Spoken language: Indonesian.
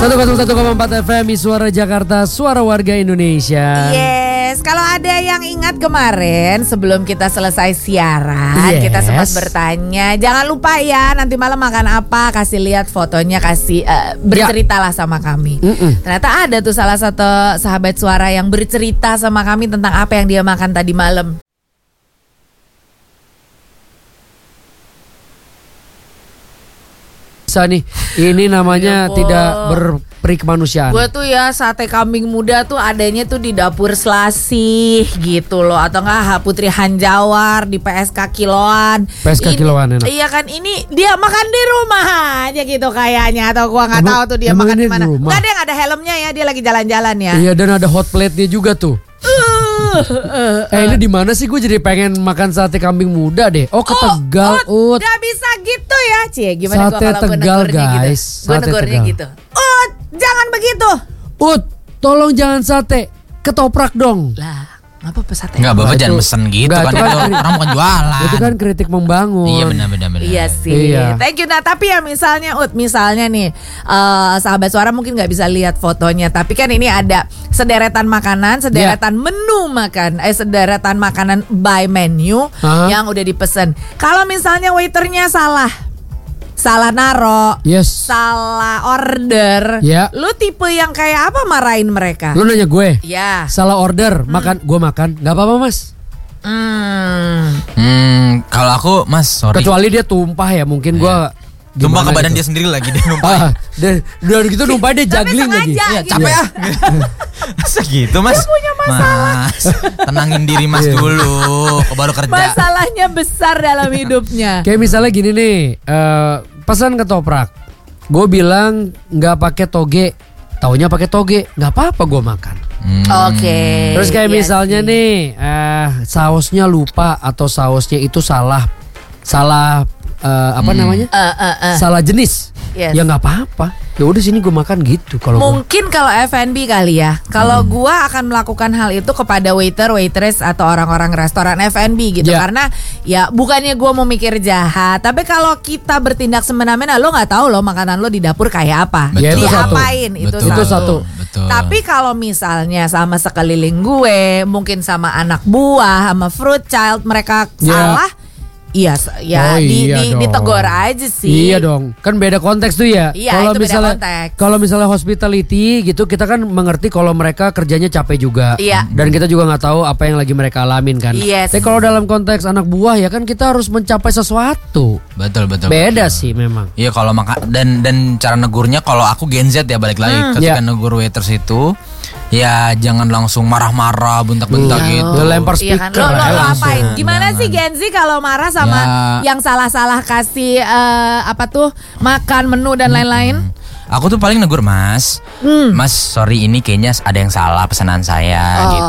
101,4 FM Suara Jakarta, suara warga Indonesia. Yes, kalau ada yang ingat kemarin sebelum kita selesai siaran, kita sempat bertanya, jangan lupa ya nanti malam makan apa, kasih lihat fotonya, kasih berceritalah sama kami. Ternyata ada tuh salah satu sahabat suara yang bercerita sama kami tentang apa yang dia makan tadi malam. Nih, ini namanya tidak berperi kemanusiaan. Gue tuh ya sate kambing muda tuh adanya tuh di dapur Selasih gitu loh, atau enggak Putri Hanjawar di PSK Kiloan. PSK Kiloan enak. Iya kan, ini dia makan di rumah aja gitu kayaknya, atau gua nggak tahu tuh dia makan di mana. Enggak, ada yang ada helmnya ya, dia lagi jalan-jalan ya. Iya, dan ada hot plate dia juga tuh. Ini di mana sih, gue jadi pengen makan sate kambing muda deh. Oh, ke Tegal, Ut. Gak bisa gitu ya, Cie. Gimana sate gua kalau Tegal, guys. Gitu? Gue negurnya gitu. Ut, jangan begitu. Ut, tolong jangan sate, ketoprak dong. Lah, ngapa pesate? Enggak, Bapak jangan pesen gitu. Enggak, kan itu orang bukan jualan. Itu kan kritik membangun. Iya, benar. Iya sih. Iya. Thank you. Nah, tapi ya misalnya nih sahabat suara mungkin nggak bisa lihat fotonya, tapi kan ini ada sederetan makanan, menu makan, sederetan makanan by menu yang udah dipesan. Kalau misalnya waiternya salah naro, salah order, lu tipe yang kayak apa marahin mereka? Lu nanya gue? Ya. Salah order, gue makan, nggak apa-apa mas. Kalau aku mas, sorry. Kecuali dia tumpah ya, mungkin gue tumpah ke badan dia sendiri lagi, dia numpah. Udah gitu numpah dia juggling lagi. Ya, capek ya. Masa gitu mas? Dia punya masalah. Mas, tenangin diri mas dulu, baru kerja. Masalahnya besar dalam hidupnya. Kayak misalnya gini nih, pesan ketoprak, gue bilang nggak pakai toge, taunya pakai toge, nggak apa-apa gue makan. Oke. Terus kayak misalnya nih, sausnya lupa atau sausnya itu salah namanya? Salah jenis. Ya nggak apa-apa. Ya udah sini gue makan gitu. Kalau mungkin kalau F&B kali ya. Kalau gue akan melakukan hal itu kepada waiter, waitress atau orang-orang restoran F&B gitu. Karena ya bukannya gue mau mikir jahat, tapi kalau kita bertindak semena-mena, lo nggak tahu lo makanan lo di dapur kayak apa. Itu diapain itu satu. Betul. Tapi kalau misalnya sama sekeliling gue, mungkin sama anak buah, sama fruit child, mereka salah. Iya, ditegur aja sih. Iya dong, kan beda konteks tuh ya. Iya, kalau misalnya hospitality gitu, kita kan mengerti kalau mereka kerjanya capek juga. Iya. Dan kita juga nggak tahu apa yang lagi mereka alamin kan. Yes. Tapi kalau dalam konteks anak buah ya kan kita harus mencapai sesuatu. Betul. Beda sih memang. Iya, kalau dan cara negurnya, kalau aku Gen Z ya balik lagi ketika negur waiters itu. Ya jangan langsung marah-marah, bentak-bentak gitu. Lempar speaker. Lo apain? Gimana sih Gen Z kalau marah sama yang salah-salah kasih makan menu dan lain-lain? Aku tuh paling negur mas, mas sorry ini kayaknya ada yang salah pesanan saya gitu.